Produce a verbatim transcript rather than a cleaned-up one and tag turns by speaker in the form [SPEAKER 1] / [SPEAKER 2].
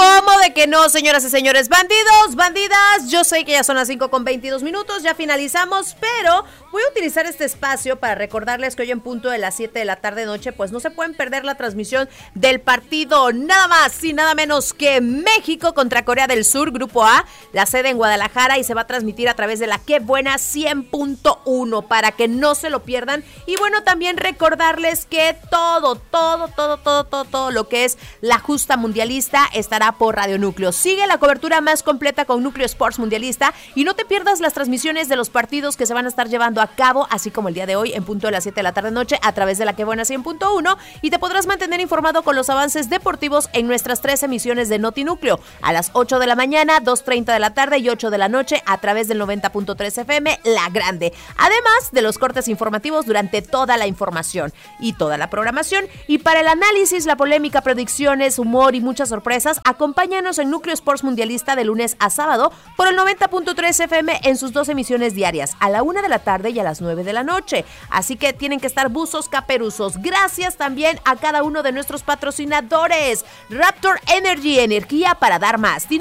[SPEAKER 1] ¿Cómo de que no, señoras y señores? Bandidos, bandidas, yo sé que ya son las cinco con veintidós minutos, ya finalizamos, pero voy a utilizar este espacio para recordarles que hoy en punto de las siete de la tarde noche, pues no se pueden perder la transmisión del partido nada más y nada menos que México contra Corea del Sur, Grupo A, la sede en Guadalajara, y se va a transmitir a través de la Qué Buena cien punto uno para que no se lo pierdan. Y bueno, también recordarles que todo, todo, todo, todo, todo, todo lo que es la justa mundialista estará por Radio Núcleo. Sigue la cobertura más completa con Núcleo Sports Mundialista y no te pierdas las transmisiones de los partidos que se van a estar llevando a cabo, así como el día de hoy en punto de las siete de la tarde noche a través de la Qué Buena cien punto uno, y te podrás mantener informado con los avances deportivos en nuestras tres emisiones de Noti Núcleo a las ocho de la mañana, dos treinta de la tarde y ocho de la noche a través del noventa punto tres F M La Grande, además de los cortes informativos durante toda la información y toda la programación. Y para el análisis, la polémica, predicciones, humor y muchas sorpresas, acompáñanos en Núcleo Sports Mundialista de lunes a sábado por el noventa punto tres F M en sus dos emisiones diarias, a la una de la tarde y a las nueve de la noche. Así que tienen que estar buzos caperuzos. Gracias también a cada uno de nuestros patrocinadores. Raptor Energy, energía para dar más.